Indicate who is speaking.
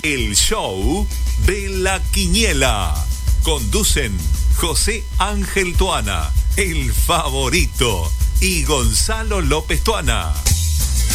Speaker 1: El show de la Quiniela. Conducen José Ángel Tuana, el favorito, y Gonzalo López Tuana.